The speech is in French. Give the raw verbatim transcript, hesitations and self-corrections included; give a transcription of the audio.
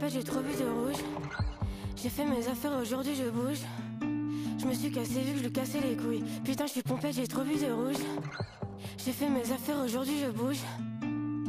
J'ai trop bu de rouge. J'ai fait mes affaires, aujourd'hui je bouge. Je me suis cassé vu que je lui cassais les couilles. Putain je suis pompette, j'ai trop bu de rouge. J'ai fait mes affaires, aujourd'hui je bouge.